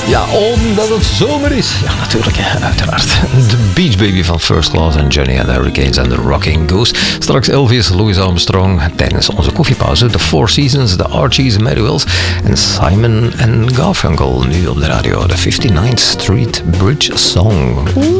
Ja, omdat het zomer is. Ja, natuurlijk, uiteraard. De Beach Baby van First Class en Johnny and the Hurricanes en The Rocking Goose. Straks Elvis, Louis Armstrong tijdens onze koffiepauze. The Four Seasons, The Archies, Mary Wells en Simon and Garfunkel. Nu op de radio, de 59th Street Bridge Song.